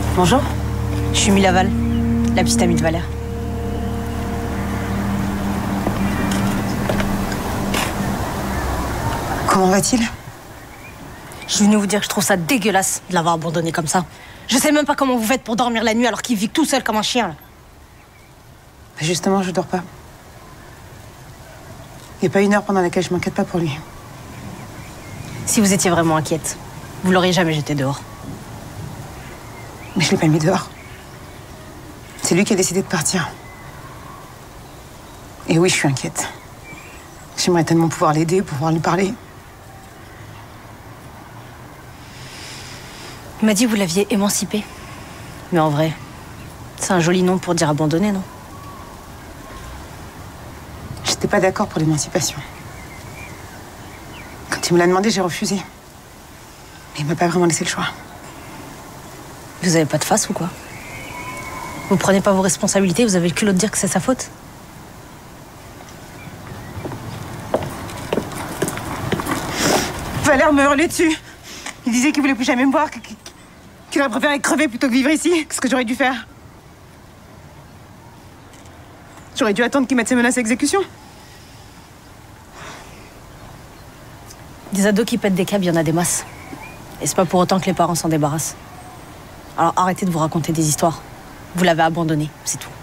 Bonjour, je suis Milaval, la petite amie de Valère. Comment va-t-il? Je suis venue vous dire que je trouve ça dégueulasse de l'avoir abandonné comme ça. Je sais même pas comment vous faites pour dormir la nuit alors qu'il vit tout seul comme un chien, là. Justement, je dors pas. Il n'y a pas une heure pendant laquelle je m'inquiète pas pour lui. Si vous étiez vraiment inquiète, vous l'auriez jamais jeté dehors. Mais je l'ai pas mis dehors. C'est lui qui a décidé de partir. Et oui, je suis inquiète. J'aimerais tellement pouvoir l'aider, pouvoir lui parler. Il m'a dit que vous l'aviez émancipé. Mais en vrai, c'est un joli nom pour dire abandonné, non? J'étais pas d'accord pour l'émancipation. Quand il me l'a demandé, j'ai refusé. Mais il m'a pas vraiment laissé le choix. Vous avez pas de face ou quoi? Vous prenez pas vos responsabilités, vous avez le culot de dire que c'est sa faute? Valère me hurlait dessus. Il disait qu'il voulait plus jamais me voir, qu'il aurait préféré crever plutôt que vivre ici. Qu'est-ce que j'aurais dû faire? J'aurais dû attendre qu'il mette ses menaces à exécution. Des ados qui pètent des câbles, il y en a des masses. Et c'est pas pour autant que les parents s'en débarrassent. Alors arrêtez de vous raconter des histoires. Vous l'avez abandonné, c'est tout.